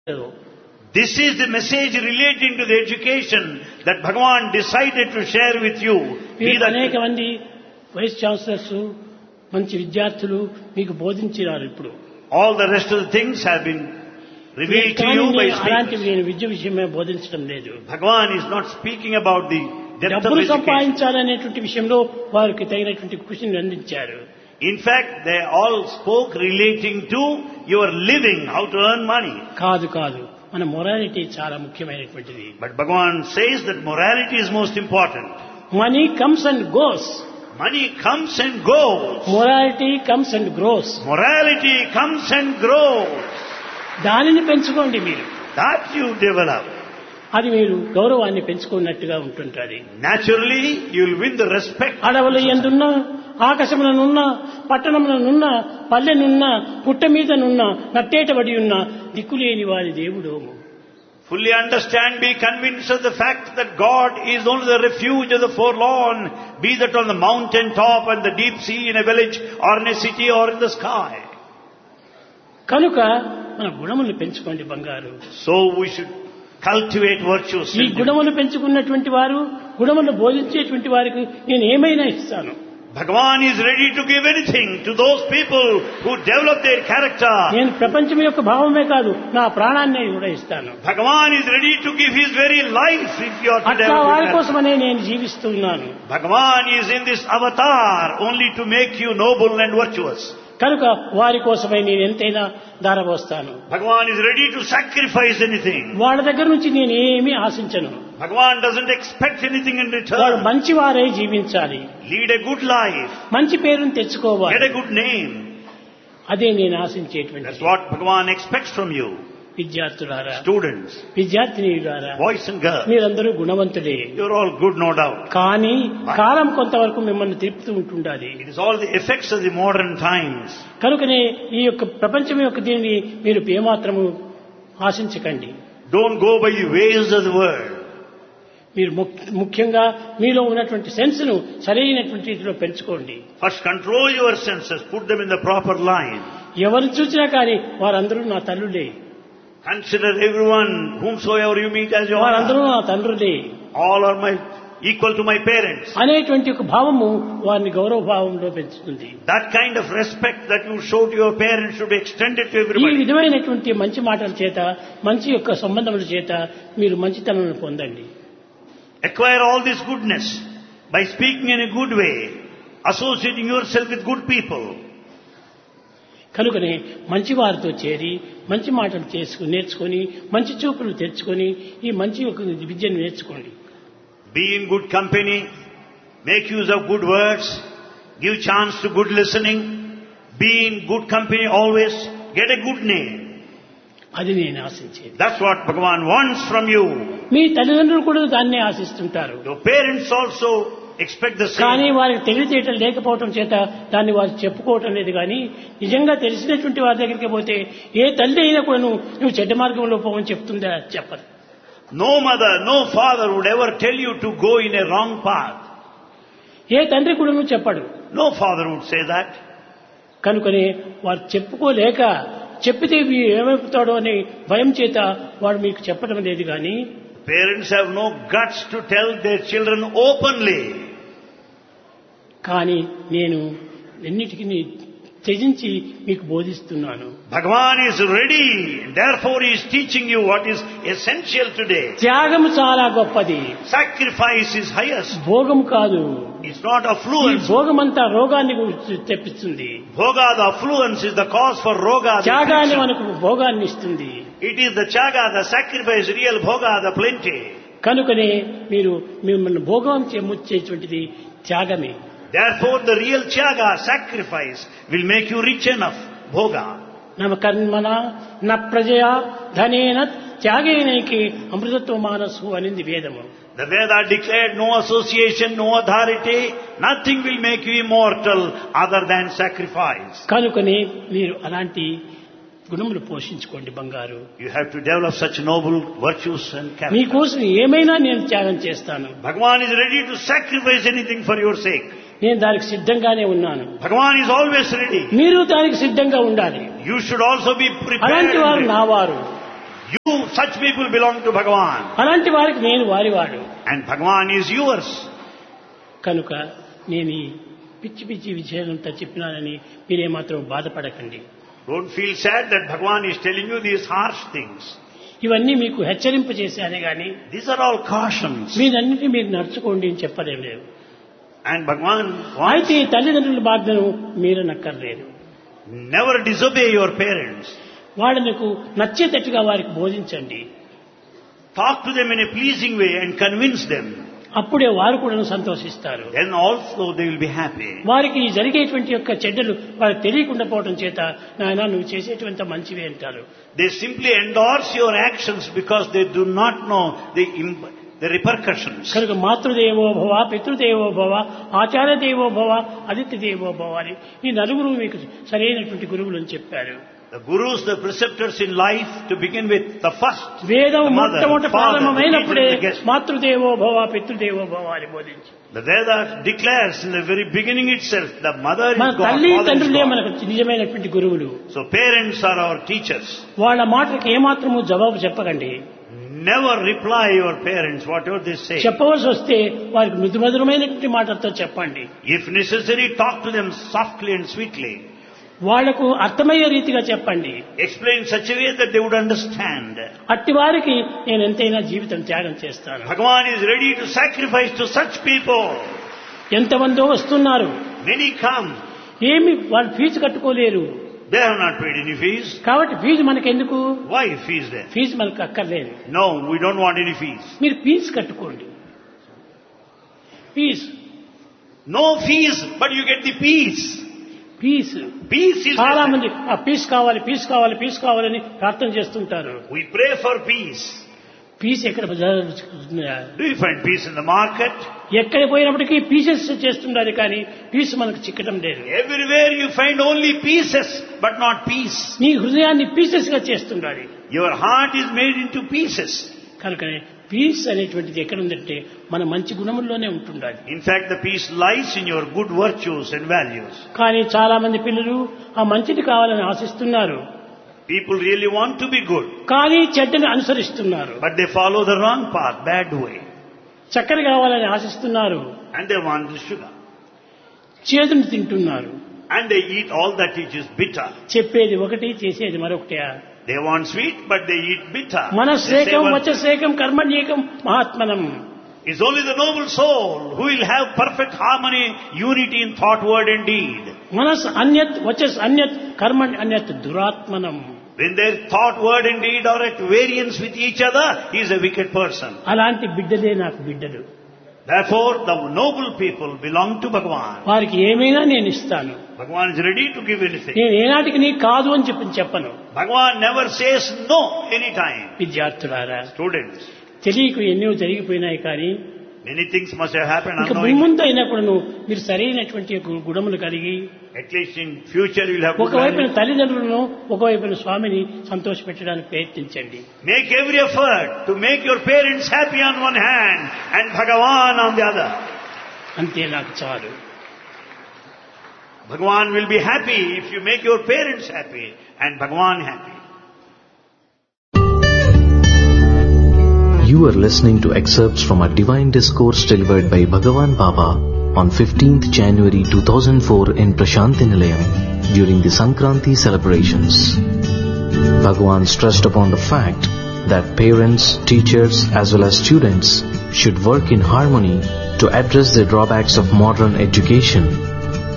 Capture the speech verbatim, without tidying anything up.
This is the message relating to the education that Bhagavan decided to share with you. మీరు అనేక మంది vice chancellors మంచి విద్యార్థులు మీకు బోధించినారు. ఇప్పుడు all the rest of the things have been revealed to you by అలాంటివి speakers. నేను విద్య విషయమే బోధించడం లేదు. Bhagavan is not speaking about the depth of డబ్బులు education. సంపాదించాలనేటువంటి విషయంలో వారికి తగినటువంటి కృషిని అందించారు. In fact, they all spoke relating to your living, how to earn money. కాదు కాదు మన మొరాలిటీ చాలా ముఖ్యమైనటువంటిది. But Bhagavan says that morality is most important. Money comes and goes, Money comes and goes. Morality comes and grows. Morality comes and grows. దానిని పెంచుకోండి మీరు. That you develop. అది మీరు గౌరవాన్ని పెంచుకున్నట్టుగా ఉంటుంటుంది. Naturally, you will win the respect. అడవుల యందున్న, ఆకాశములనున్న, పట్టణములనున్న, పల్లెనున్న, పుట్ట మీదనున్న, నట్టేటబడి ఉన్న దిక్కులేని వారి దేవుడోము. Fully understand, be convinced of the fact that God is only the refuge of the forlorn, be that on the mountain top and the deep sea, in a village or in a city or in the sky. కనుక మన గుణములు పెంచుకోండి బంగారు. So we should cultivate virtues. ఈ గుణములు పెంచుకున్నటువంటి వారు, గుణములు బోధించేటువంటి వారికి నేను ఏమైనా ఇస్తాను. Bhagavan is ready to give anything to those people who develop their character. నేను ప్రపంచం యొక్క భావమే కాదు, నా ప్రాణాన్ని కూడా ఇస్తాను. Bhagavan is ready to give his very life if you are to అట్లా develop వారి your character. కోసమనే నేను జీవిస్తున్నాను. Bhagavan is in this avatar only to make you noble and virtuous. కనుక వారి కోసమే నేను ఎంతైనా ధారపోస్తాను. Bhagavan is ready to sacrifice anything. వాళ్ళ దగ్గర నుంచి నేను ఏమీ ఆశించను. Bhagavan doesn't expect anything in వాళ్ళు return. మంచి వారే జీవించాలి, Lead a good life. మంచి పేరును తెచ్చుకోవాలి. Get a good name. అదే నేను That's ఆశించేటువంటి. what Bhagavan expects from you. విద్యార్థులారా, Students, విద్యార్థినిలారా, boys and girls, మీరందరూ గుణవంతులే. you're all good, no doubt. కానీ కాలం కొంతవరకు మిమ్మల్ని తిప్పుతూ ఉంటుండాలి. It is all the effects of the modern times. కనుకనే ఈ యొక్క ప్రపంచం యొక్క దీనిని మీరు ఏమాత్రము ఆశించకండి. Don't go by the ways of the world. మీరు ముఖ్య- ముఖ్యంగా మీలో ఉన్నటువంటి సెన్స్ ను సరైనటువంటి రీతిలో పెంచుకోండి. First control your senses, put them in the proper line. ఎవరు చూసినా కానీ వారందరూ నా తల్లులే, Consider everyone, whomsoever you meet as your వారందరూ own. నా తండ్రులే All are my equal to my parents. అనేటువంటి ఒక భావము వారిని గౌరవ భావంలో పెంచుతుంది. That kind of respect that you show to your parents should be extended to ఈ everybody. విధమైనటువంటి మంచి మాటల చేత, మంచి యొక్క సంబంధముల చేత మీరు మంచితనాన్ని పొందండి. Acquire all this goodness by speaking in a good way, associating yourself with good people. కనుకనే మంచి వారితో చేరి మంచి మాటలు చేసుకుని నేర్చుకొని మంచి చూపులు తెచ్చుకొని ఈ మంచి యొక్క విద్యను నేర్చుకోండి. Be in good company, make use of good words, give chance to good listening, be in good company always, get a good name. అది నేను ఆశించేది. That's what Bhagavan wants from you. మీ తల్లిదండ్రులు కూడా దాన్నే ఆశిస్తుంటారు. Your parents also expect the కానీ same. వారికి తెలివితేటలు లేకపోవటం చేత దాన్ని వారు చెప్పుకోవటం లేదు. కానీ నిజంగా తెలిసినటువంటి వారి దగ్గరికి పోతే ఏ తల్లి అయినా కూడా నువ్వు నువ్వు చెడ్డ మార్గంలో పోవని చెప్తుందా? చెప్పదు. No mother, no father would ever tell you to go in a wrong path. ఏ తండ్రి కూడా నువ్వు చెప్పడు. No father would say that. కనుకనే వారు చెప్పుకోలేక చెప్పితే వీ- ఏమైపోతాడో అనే భయం చేత వాడు మీకు చెప్పడం లేదు. కానీ Parents have no guts to tell their children openly. కానీ నేను ఎన్నిటికీ త్యజించి మీకు బోధిస్తున్నాను. Bhagavan is ready, therefore he is teaching you what is essential today. త్యాగం చాలా గొప్పది, Sacrifice is highest. భోగం కాదు. It's not ఈ affluence. భోగమంతా రోగాన్ని తెప్పిస్తుంది, Bhoga, the affluence is the cause for roga. the త్యాగాన్ని affliction. మనకు భోగాన్ని ఇస్తుంది. It is the chaga, the sacrifice, real bhoga, the plenty. కనుకనే మీరు మిమ్మల్ని భోగం చేసేటువంటిది త్యాగమే. Therefore the real chaga, sacrifice, will make you rich enough. Bhoga. నమ కర్మణ న ప్రజయా ధనేన త్యాగేనైకి అమృతత్వ మానసు అనింది వేదము. The Veda declared no association, no authority, nothing will make you immortal other than sacrifice. కనుకనే మీరు అలాంటి గుణములు పోషించుకోండి బంగారు. You have to develop such noble virtues and character. మీకోసం ఏమైనా నేను త్యాగం చేస్తాను. Bhagavan is ready to sacrifice anything for your sake. నేను దానికి సిద్ధంగానే ఉన్నాను. Bhagavan is always ready. మీరు దానికి సిద్ధంగా ఉండాలి. You should also be prepared. అలాంటి వారు నా వారు. such people belong to Bhagavan. అలాంటి వారికి నేను వారివాడు. And Bhagavan is yours. కనుక నేను ఈ పిచ్చి పిచ్చి విషయాలంతా చెప్పినానని మీరేమాత్రం బాధపడకండి. Don't feel sad that Bhagavan is telling you these harsh things. ఇవన్నీ మీకు హెచ్చరింపు చేశానే గాని These are all cautions. మీరన్నిటినీ మీరు నడుచుకోండి అని చెప్పలేం లేదు. And Bhagavan అయితే wants తల్లిదండ్రుల బాధ్యతను మీరు నక్కర్లేదు. never disobey your parents. వాళ్ళకు నచ్చేటట్టుగా వారికి బోధించండి. Talk to them in a pleasing way and convince them. అప్పుడే వారు కూడా సంతోషిస్తారు. Then also they will be happy. వారికి జరిగేటువంటి యొక్క చెడ్డలు వారికి తెలియకుండా పోవడం చేత నాయన నువ్వు చేసేటువంటి మంచివే అంటారు. They simply endorse your actions because they do not know the imp- the repercussions. కనుక మాతృదేవో భవ, పితృదేవో భవ, ఆచార్య దేవో భవ, అదితి దేవో భవ అని ఈ నలుగురు మీకు సరైనటువంటి గురువులు అని చెప్పారు. The gurus, the preceptors in life, to begin with, the first, వేదం the mother, మొట్టమొదటి father, the ప్రారంభమైనప్పుడే teacher, the guest. మాతృదేవో భవ, పితృదేవో భవ అని బోధించి The Veda declares in the very beginning itself, the mother మన is God, తల్లి father is తండ్రులే God. మనకు నిజమైనటువంటి గురువులు. So parents are our teachers. వాళ్ళ మాటలకు ఏమాత్రము జవాబు చెప్పకండి. Never reply your parents, whatever they say. చెప్పవలసి వస్తే వారికి మృదుమధురమైనటువంటి మాటలతో చెప్పండి. If necessary, talk to them softly and sweetly. వాళ్లకు అర్థమయ్యే రీతిగా చెప్పండి. Explain such a way that they would understand. అట్టి వారికి నేను ఎంతైనా జీవితం త్యాగం చేస్తాను. Bhagavan is ready to sacrifice to such people. ఎంతమందో వస్తున్నారు. Many come. ఏమి వాళ్ళు fee కట్టుకోలేరు. They have not paid any fees. కాబట్టి ఫీజు మనకెందుకు? Why fees then? ఫీజు మనకు అక్కర్లేదు. No, we don't want any fees. మీరు ఫీజు కట్టుకోండి. Fee No fees, but you get the peace. Piece Peace is చాలా necessary. మంది ఆ piece కావాలి పీస్ కావాలి పీస్ కావాలని ప్రార్థన చేస్తుంటారు. We pray for peace. Piece ఎక్కడ బజారుతుందా? Do you find peace in the market? ఎక్కడ పోయినప్పటికీ పీసెస్ చేస్తుండాలి కానీ పీస్ మనకు చిక్కడం లేదు. Everywhere you find only pieces, but not peace. నీ హృదయాన్ని పీసెస్ గా చేస్తుండాలి. Your heart is made into pieces. కనుక పీస్ అనేటువంటిది ఎక్కడ ఉందంటే మన మంచి గుణముల్లోనే ఉంటుండాలి. In fact, the peace lies in your good virtues and values. కానీ చాలా మంది పిల్లలు ఆ మంచిది కావాలని ఆశిస్తున్నారు. People really want to be good, కానీ చెడ్డని అనుసరిస్తున్నారు. but they follow the wrong path, bad way. చక్కెర కావాలని ఆశిస్తున్నారు. And they want the sugar. చేదుని తింటున్నారు. And they eat all that which is bitter. చెప్పేది ఒకటి చేసేది మరొకటి. They want sweet, but they eat bitter. మనస్సేకం They say one- వచస్సేకం కర్మణ్యేకం మహాత్మనం. It's only the noble soul who will have perfect harmony, unity in thought, word and deed. మనస్ అన్యత్ వచస్ అన్యత్ కర్మణ్ అన్యత్ దురాత్మనం. When their thought, word and deed are at variance with each other, he is a wicked person. అలాంటి బిడ్డలే నాకు బిడ్డలు. Therefore, the noble people belong to Bhagavan. వారికి ఏమైనా నేను ఇస్తాను. Bhagavan is ready to give anything. నేను ఏనాటికి నీ కాదు అని చెప్పి చెప్పను. Bhagavan never says no anytime. విద్యార్థులారా, Students, తెలియక ఎన్నో జరిగిపోయినాయి కానీ many things must have happened ఇంకా unknowingly. ముందు అయినా కూడా మీరు సరైనటువంటి గు- గుణములు కలిగి At least in future you will have good ఒకవైపున values. తల్లిదండ్రులను ఒకవైపున స్వామిని సంతోషపెట్టడానికి ప్రయత్నించండి. Make every effort to make your parents happy on one hand and Bhagavan on the other. అంతే నాకు చాలు. Bhagavan will be happy if you make your parents happy and Bhagavan happy. You are listening to excerpts from a divine discourse delivered by Bhagavan Baba on fifteenth January two thousand four in Prashanthi Nilayam during the Sankranti celebrations. Bhagavan stressed upon the fact that parents, teachers as well as students should work in harmony to address the drawbacks of modern education